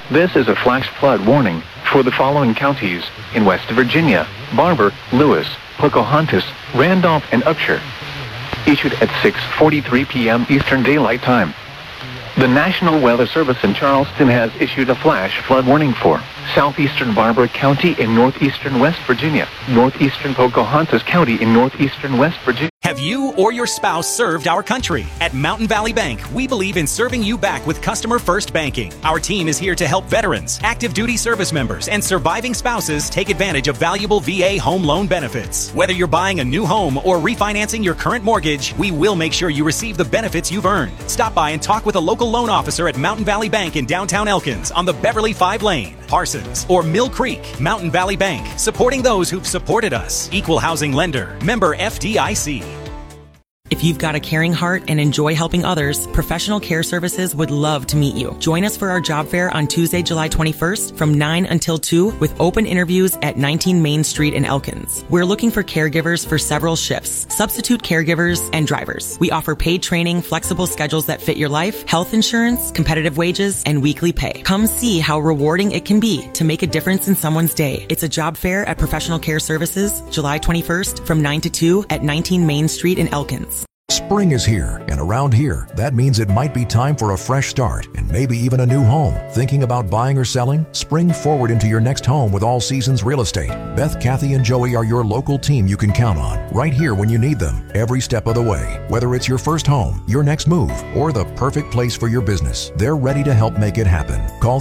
This is a flash flood warning for the following counties in West Virginia: Barber, Lewis, Pocahontas, Randolph, and Upshur. Issued at 6:43 p.m. Eastern Daylight Time. The National Weather Service in Charleston has issued a flash flood warning for southeastern Barber County in northeastern West Virginia, northeastern Pocahontas County in northeastern West Virginia. Have you or your spouse served our country? At Mountain Valley Bank, we believe in serving you back with customer first banking. Our team is here to help veterans, active duty service members, and surviving spouses take advantage of valuable VA home loan benefits. Whether you're buying a new home or refinancing your current mortgage, we will make sure you receive the benefits you've earned. Stop by and talk with a local loan officer at Mountain Valley Bank in downtown Elkins on the Beverly 5 lane, Parsons, or Mill Creek. Mountain Valley Bank, supporting those who've supported us. Equal housing lender, member FDIC. If you've got a caring heart and enjoy helping others, Professional Care Services would love to meet you. Join us for our job fair on Tuesday, July 21st from 9 until 2 with open interviews at 19 Main Street in Elkins. We're looking for caregivers for several shifts, substitute caregivers, and drivers. We offer paid training, flexible schedules that fit your life, health insurance, competitive wages, and weekly pay. Come see how rewarding it can be to make a difference in someone's day. It's a job fair at Professional Care Services, July 21st from 9 to 2 at 19 Main Street in Elkins. Spring is here, and around here, that means it might be time for a fresh start and maybe even a new home. Thinking about buying or selling? Spring forward into your next home with All Seasons Real Estate. Beth, Kathy, and Joey are your local team you can count on, right here when you need them, every step of the way. Whether it's your first home, your next move, or the perfect place for your business, they're ready to help make it happen. Call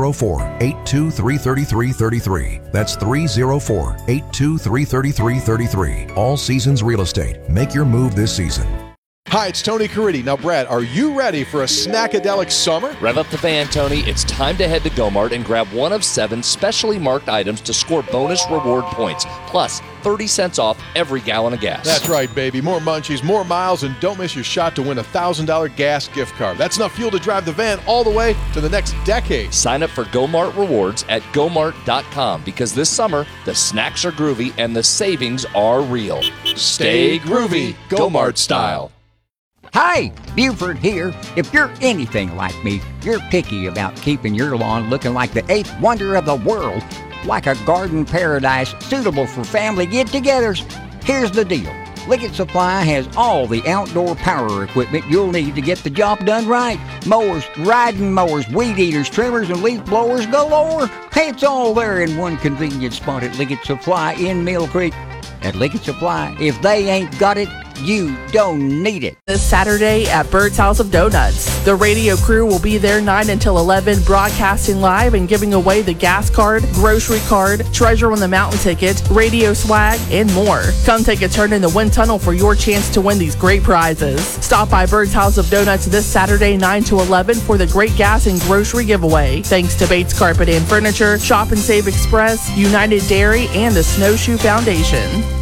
304-823-3333. That's 304-823-3333. All Seasons Real Estate. Make your move this season. Hi, it's Tony Caridi. Now, Brad, are you ready for a snackadelic summer? Rev up the fan, Tony. It's time to head to Go-Mart and grab one of 7 specially marked items to score bonus reward points, plus 30 cents off every gallon of gas. That's right, baby. More munchies, more miles, and don't miss your shot to win a $1,000 gas gift card. That's enough fuel to drive the van all the way to the next decade. Sign up for Go-Mart Rewards at GoMart.com because this summer, the snacks are groovy and the savings are real. Stay groovy, Go-Mart style. Hi, Buford here. If you're anything like me, you're picky about keeping your lawn looking like the 8th wonder of the world, like a garden paradise suitable for family get-togethers. Here's the deal. Liggett Supply has all the outdoor power equipment you'll need to get the job done right. Mowers, riding mowers, weed eaters, trimmers, and leaf blowers galore. It's all there in one convenient spot at Liggett Supply in Mill Creek. At Liggett Supply, if they ain't got it, you don't need it. This Saturday at Bird's House of Donuts. The radio crew will be there 9 until 11, broadcasting live and giving away the gas card, grocery card, Treasure on the Mountain ticket, radio swag, and more. Come take a turn in the wind tunnel for your chance to win these great prizes. Stop by Bird's House of Donuts this Saturday 9 to 11 for the great gas and grocery giveaway. Thanks to Bates Carpet and Furniture, Shop and Save Express, United Dairy, and the Snowshoe Foundation.